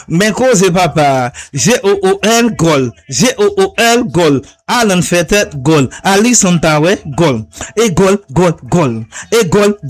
Mais cause papa, G-O-O-L, goal. G-O-O-L, goal. Alan Fete, goal. Ali Santawe, goal. Et goal, goal, goal. Et goal,